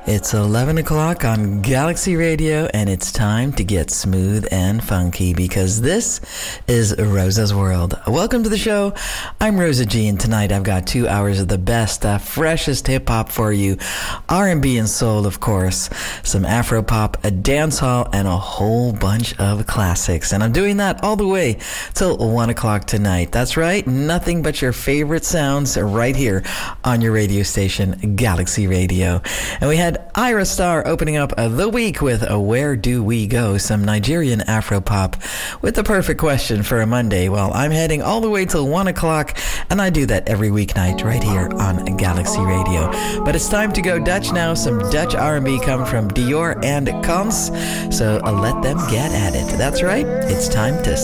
It's 11 o'clock on Galaxy Radio, and it's time to get smooth and funky because this is Rosa's World. Welcome to the show. I'm Rosa G, and tonight I've got 2 hours of the best, freshest hip-hop for you. R&B and soul, of course, some Afro-pop, a dance hall, and a whole bunch of classics. And I'm doing that all the way till 1 o'clock tonight. That's right, nothing but your favorite sounds right here on your radio station, Galaxy Radio. And we had Ira Star opening up the week with Where Do We Go? Some Nigerian Afro-pop with the perfect question for a Monday. Well, I'm heading all the way till 1 o'clock, and I do that every weeknight right here on Galaxy Radio. But it's time to go Dutch now. Some Dutch R&B come from Dior and Kans, so let them get at it. That's right, it's time to